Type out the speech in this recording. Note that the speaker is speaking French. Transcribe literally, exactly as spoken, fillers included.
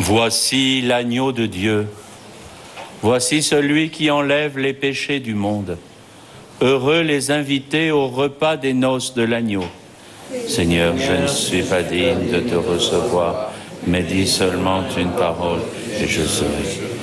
Voici l'agneau de Dieu. Voici celui qui enlève les péchés du monde. Heureux les invités au repas des noces de l'agneau. Seigneur, je ne suis pas digne de te recevoir, mais dis seulement une parole et je serai.